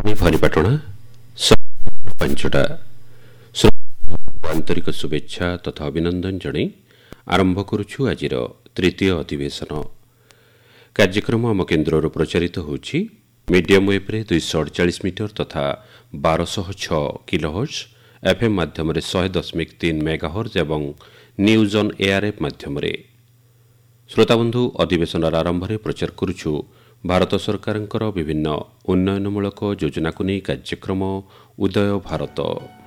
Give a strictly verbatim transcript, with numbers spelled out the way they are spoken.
ଭରିପାଟଣା ପାଞ୍ଚଟା ଆନ୍ତରିକ ଶୁଭେଚ୍ଛା ତଥା ଅଭିନନ୍ଦନ ଜଣାଇ ଆରମ୍ଭ କରୁଛୁ ଆଜିର ତୃତୀୟ ଅଧିବେଶନ କାର୍ଯ୍ୟକ୍ରମ। ଆମ କେନ୍ଦ୍ରରୁ ପ୍ରଚାରିତ ହେଉଛି ମିଡିୟମ୍ ୱେଭ୍ରେ ଦୁଇଶହ ଅଡ଼ଚାଳିଶ ମିଟର ତଥା ବାରଶହ ଛଅ କିଲୋହର୍ଟ୍ଜ, ଏଫ୍ଏମ୍ ମାଧ୍ୟମରେ ଶହେ ଦଶମିକ ତିନି ମେଗାହର୍ଟ୍ଜ ଏବଂ ନ୍ୟୁଜ୍ ଅନ୍ ଏଆର୍ଏଫ୍ ମାଧ୍ୟମରେ। ଶ୍ରୋତାବନ୍ଧୁ, ଅଧିବେଶନର ଆରମ୍ଭରେ ପ୍ରଚାର କରୁଛୁ ଭାରତ ସରକାରଙ୍କର ବିଭିନ୍ନ ଉନ୍ନୟନମୂଳକ ଯୋଜନାକୁ ନେଇ କାର୍ଯ୍ୟକ୍ରମ ଉଦୟ ଭାରତ।